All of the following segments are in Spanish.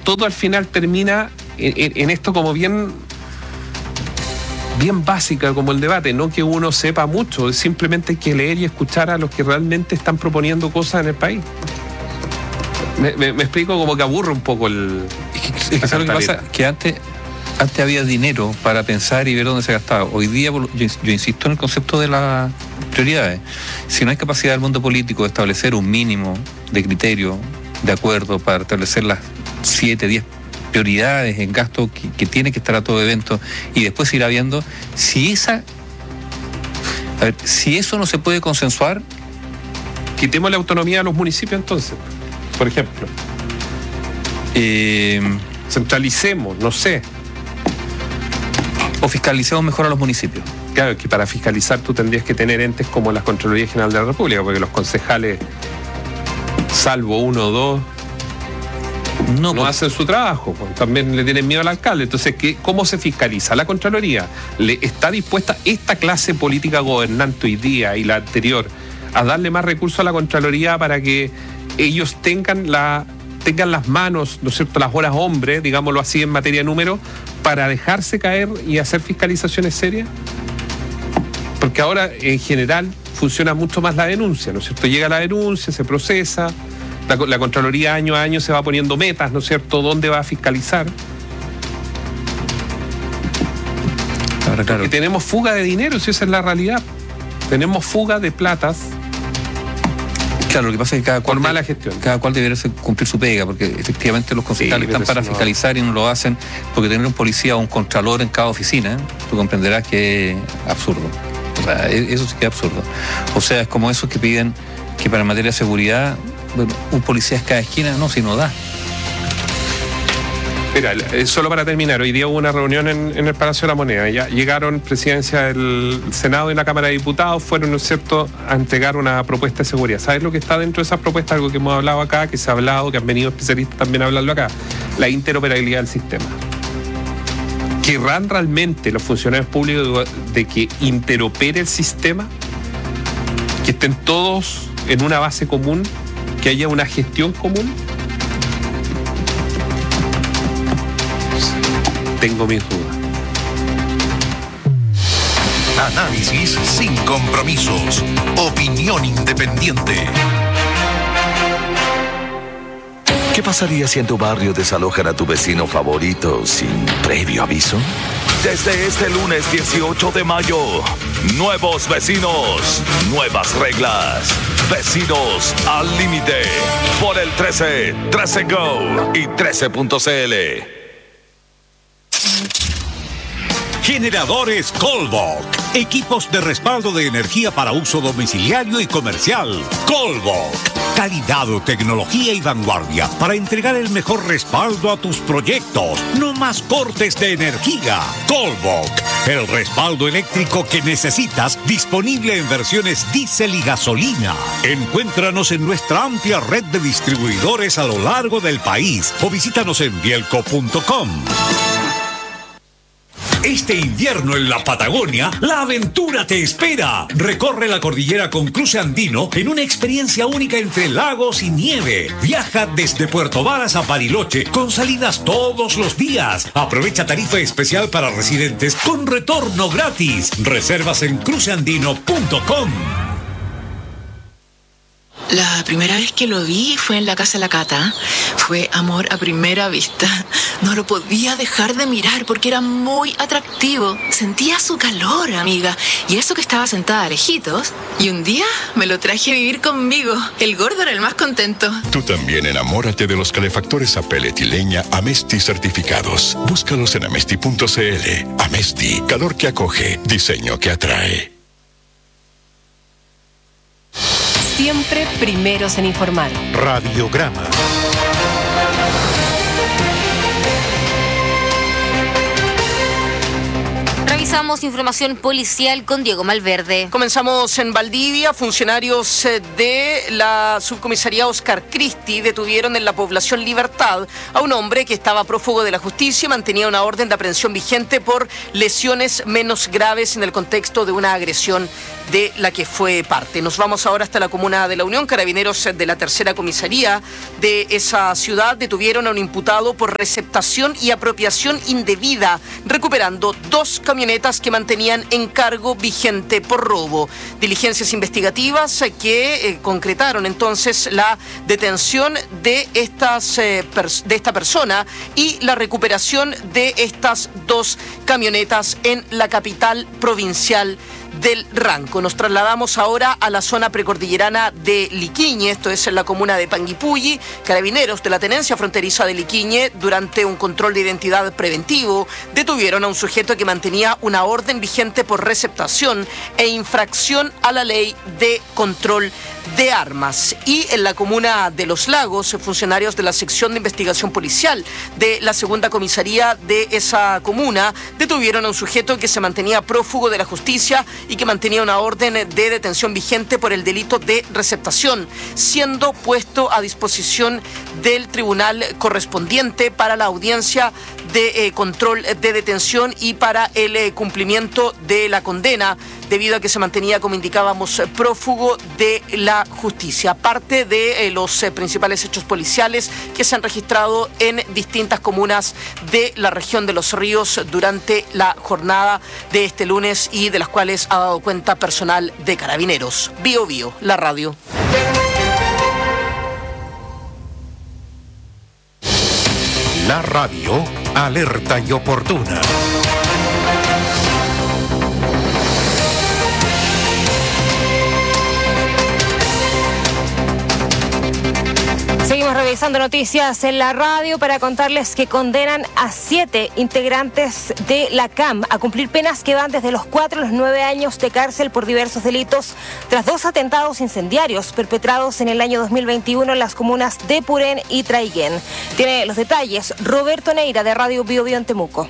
todo al final termina en esto como bien básica como el debate, no que uno sepa mucho, simplemente hay que leer y escuchar a los que realmente están proponiendo cosas en el país. Me explico, como que aburre un poco el... Es que ¿sabes lo que pasa? Que antes había dinero para pensar y ver dónde se gastaba. Hoy día yo insisto en el concepto de las prioridades. Si no hay capacidad del mundo político de establecer un mínimo de criterio, de acuerdo, para establecer las 7, 10 prioridades en gasto que tiene que estar a todo evento, y después irá viendo si eso no se puede consensuar. Quitemos la autonomía a los municipios entonces, por ejemplo. Centralicemos, no sé. O fiscalicemos mejor a los municipios. Claro, que para fiscalizar tú tendrías que tener entes como la Contraloría General de la República, porque los concejales, salvo uno o dos, no hacen su trabajo, pues. También le tienen miedo al alcalde. Entonces, ¿cómo se fiscaliza? La Contraloría está dispuesta, esta clase política gobernante hoy día y la anterior, a darle más recursos a la Contraloría para que ellos tengan las manos, ¿no es cierto?, las horas hombre, digámoslo así, en materia de números, para dejarse caer y hacer fiscalizaciones serias. Porque ahora, en general, funciona mucho más la denuncia, ¿no es cierto? Llega la denuncia, se procesa, la Contraloría año a año se va poniendo metas, ¿no es cierto?, dónde va a fiscalizar. Claro. Porque tenemos fuga de dinero, si esa es la realidad. Tenemos fuga de platas. Claro, lo que pasa es que cada cual, por mala gestión. Cada cual debería cumplir su pega, porque efectivamente los concejales están para fiscalizar y no lo hacen, porque tener un policía o un contralor en cada oficina, tú comprenderás que es absurdo. O sea, eso sí que es absurdo. O sea, es como esos que piden que para materia de seguridad, bueno, un policía en cada esquina, no, si no da. Mira, solo para terminar, hoy día hubo una reunión en el Palacio de la Moneda. Ya llegaron presidencia del Senado y la Cámara de Diputados, fueron, ¿no es cierto?, a entregar una propuesta de seguridad. ¿Sabes lo que está dentro de esa propuesta? Algo que hemos hablado acá, que se ha hablado, que han venido especialistas también a hablarlo acá. La interoperabilidad del sistema. ¿Querrán realmente los funcionarios públicos de que interopere el sistema? ¿Que estén todos en una base común? ¿Que haya una gestión común? Tengo mis dudas. Análisis sin compromisos. Opinión independiente. ¿Qué pasaría si en tu barrio desalojan a tu vecino favorito sin previo aviso? Desde este lunes 18 de mayo, nuevos vecinos, nuevas reglas. Vecinos al límite. Por el 13 Go y 13.cl. Generadores Colbach. Equipos de respaldo de energía para uso domiciliario y comercial. Colbach. Calidad, tecnología y vanguardia para entregar el mejor respaldo a tus proyectos. No más cortes de energía. Colbach. El respaldo eléctrico que necesitas, disponible en versiones diésel y gasolina. Encuéntranos en nuestra amplia red de distribuidores a lo largo del país o visítanos en bielco.com. Este invierno en la Patagonia, la aventura te espera. Recorre la cordillera con cruce andino en una experiencia única entre lagos y nieve. Viaja desde Puerto Varas a Bariloche con salidas todos los días. Aprovecha tarifa especial para residentes con retorno gratis. Reservas en cruceandino.com. La primera vez que lo vi fue en la casa de la Cata. Fue amor a primera vista. No lo podía dejar de mirar porque era muy atractivo. Sentía su calor, amiga. Y eso que estaba sentada a lejitos. Y un día me lo traje a vivir conmigo. El gordo era el más contento. Tú también enamórate de los calefactores a pellet y leña Amesti certificados. Búscalos en amesti.cl. Amesti, calor que acoge, diseño que atrae. Siempre primeros en informar. Radiograma. Revisamos Revisamos información policial con Diego Malverde. Comenzamos en Valdivia. Funcionarios de la subcomisaría Oscar Cristi detuvieron en la población Libertad a un hombre que estaba prófugo de la justicia y mantenía una orden de aprehensión vigente por lesiones menos graves en el contexto de una agresión de la que fue parte. Nos vamos ahora hasta la comuna de La Unión. Carabineros de la tercera comisaría de esa ciudad detuvieron a un imputado por receptación y apropiación indebida, recuperando 2 camionetas que mantenían encargo vigente por robo. Diligencias investigativas que concretaron entonces la detención de esta persona y la recuperación de estas 2 camionetas en la capital provincial del Ranco. Nos trasladamos ahora a la zona precordillerana de Liquiñe, esto es en la comuna de Panguipulli. Carabineros de la tenencia fronteriza de Liquiñe, durante un control de identidad preventivo, detuvieron a un sujeto que mantenía una orden vigente por receptación e infracción a la ley de control de armas. Y en la comuna de Los Lagos, funcionarios de la sección de investigación policial de la segunda comisaría de esa comuna detuvieron a un sujeto que se mantenía prófugo de la justicia y que mantenía una orden de detención vigente por el delito de receptación, siendo puesto a disposición del tribunal correspondiente para la audiencia de control de detención y para el cumplimiento de la condena, debido a que se mantenía, como indicábamos, prófugo de la justicia. Parte de los principales hechos policiales que se han registrado en distintas comunas de la región de Los Ríos durante la jornada de este lunes y de las cuales ha dado cuenta personal de Carabineros. Bio Bio, la radio. La radio, alerta y oportuna. Seguimos revisando noticias en la radio para contarles que condenan a 7 integrantes de la CAM a cumplir penas que van desde los 4 a los 9 años de cárcel por diversos delitos tras 2 atentados incendiarios perpetrados en el año 2021 en las comunas de Purén y Traiguén. Tiene los detalles Roberto Neira de Radio Bio Bio en Temuco.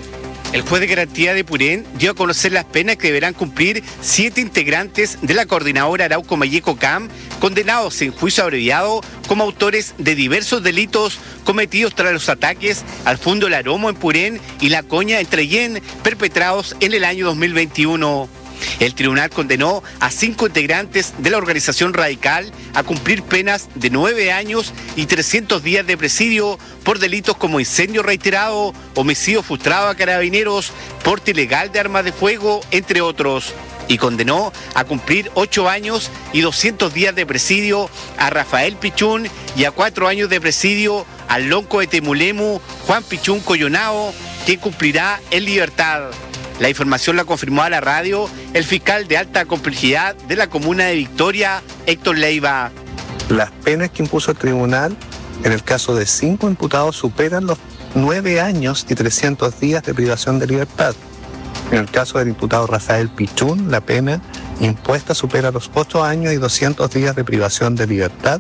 El juez de garantía de Purén dio a conocer las penas que deberán cumplir 7 integrantes de la coordinadora Arauco Mayeco CAM, condenados en juicio abreviado como autores de diversos delitos cometidos tras los ataques al Fundo El Aromo en Purén y La Coña en Traiguén, perpetrados en el año 2021. El tribunal condenó a 5 integrantes de la organización radical a cumplir penas de 9 años y 300 días de presidio por delitos como incendio reiterado, homicidio frustrado a carabineros, porte ilegal de armas de fuego, entre otros. Y condenó a cumplir 8 años y 200 días de presidio a Rafael Pichún y a 4 años de presidio al lonco de Temulemu, Juan Pichún Coyonao, quien cumplirá en libertad. La información la confirmó a la radio el fiscal de alta complejidad de la comuna de Victoria, Héctor Leiva. Las penas que impuso el tribunal en el caso de 5 imputados superan los 9 años y 300 días de privación de libertad. En el caso del imputado Rafael Pichún, la pena impuesta supera los 8 años y 200 días de privación de libertad.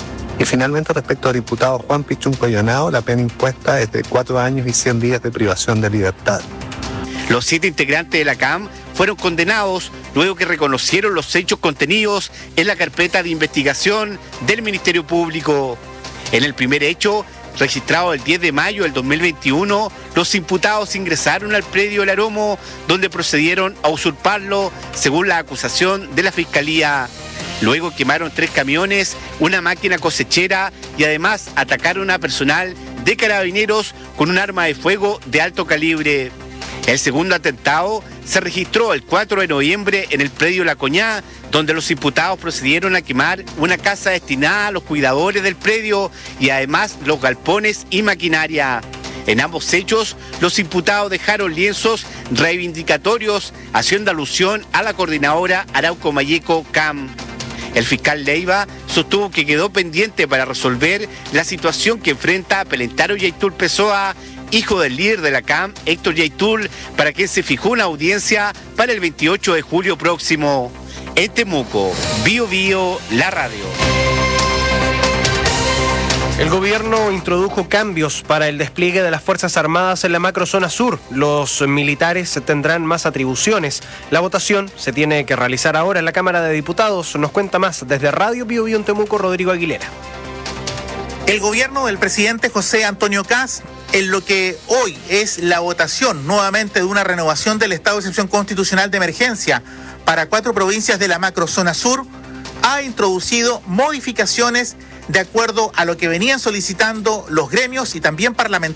Y finalmente, respecto al imputado Juan Pichún Coyonao, la pena impuesta es de 4 años y 100 días de privación de libertad. Los 7 integrantes de la CAM fueron condenados luego que reconocieron los hechos contenidos en la carpeta de investigación del Ministerio Público. En el primer hecho, registrado el 10 de mayo del 2021, los imputados ingresaron al predio El Aromo, donde procedieron a usurparlo, según la acusación de la Fiscalía. Luego quemaron 3 camiones, una máquina cosechera y además atacaron a personal de carabineros con un arma de fuego de alto calibre. El segundo atentado se registró el 4 de noviembre en el predio La Coñá, donde los imputados procedieron a quemar una casa destinada a los cuidadores del predio y además los galpones y maquinaria. En ambos hechos, los imputados dejaron lienzos reivindicatorios haciendo alusión a la coordinadora Arauco Mayeco CAM. El fiscal Leiva sostuvo que quedó pendiente para resolver la situación que enfrenta Pelentaro Yaitul Pessoa, hijo del líder de la CAM, Héctor Yaitul, para quien se fijó una audiencia para el 28 de julio próximo. En Temuco, Bio Bio, la radio. El gobierno introdujo cambios para el despliegue de las Fuerzas Armadas en la macrozona sur. Los militares tendrán más atribuciones. La votación se tiene que realizar ahora en la Cámara de Diputados. Nos cuenta más desde Radio Bio Bio en Temuco, Rodrigo Aguilera. El gobierno del presidente José Antonio Kast, en lo que hoy es la votación nuevamente de una renovación del estado de excepción constitucional de emergencia para 4 provincias de la macrozona sur, ha introducido modificaciones de acuerdo a lo que venían solicitando los gremios y también parlamentarios